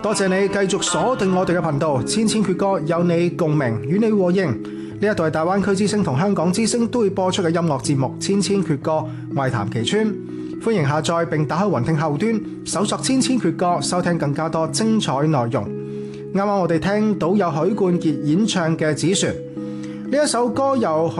多謝你繼續鎖定我哋嘅頻道，千千闕歌有你共鳴，與你和應。呢一度係大灣區之聲同香港之聲都會播出嘅音樂節目《千千闕歌》，我係譚其川。歡迎下載並打開雲聽後端，搜索千千闕歌，收聽更加多精彩內容。啱啱我哋聽到有許冠傑演唱嘅《紙船》，呢一首歌由